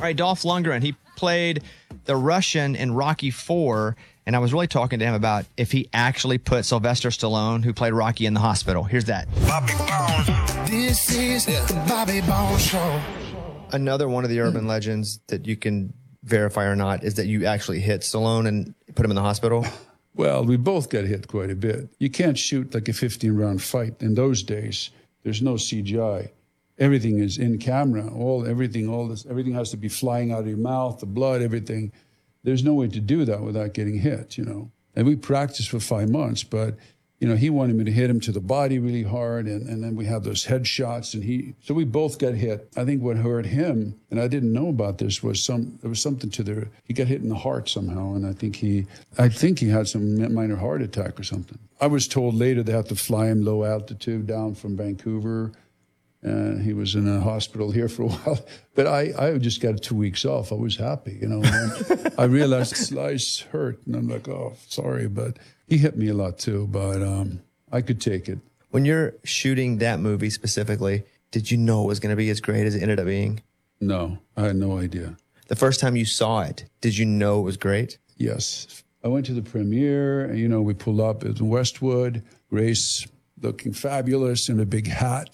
right, Dolph Lundgren, he played the Russian in Rocky IV, and I was really talking to him about if he actually put Sylvester Stallone, who played Rocky, in the hospital. Here's that. Bobby Bones. This is the Bobby Bones Show. Another one of the urban legends that you can verify or not is that you actually hit Stallone and put him in the hospital. Well, we both got hit quite a bit. You can't shoot like a 15-round fight in those days. There's no CGI. Everything is in camera. Everything has to be flying out of your mouth, the blood, everything. There's no way to do that without getting hit, you know. And we practiced for 5 months, but, you know, he wanted me to hit him to the body really hard, and then we had those headshots, so we both got hit. I think what hurt him, and I didn't know about this, was there was something he got hit in the heart somehow, and I think he had some minor heart attack or something. I was told later they had to fly him low altitude down from Vancouver, and he was in a hospital here for a while. But I just got 2 weeks off. I was happy, you know. And I realized the slice hurt, and I'm like, oh, sorry. But he hit me a lot too, but I could take it. When you're shooting that movie specifically, did you know it was going to be as great as it ended up being? No, I had no idea. The first time you saw it, did you know it was great? Yes. I went to the premiere, and, you know, we pulled up at Westwood, Grace looking fabulous in a big hat,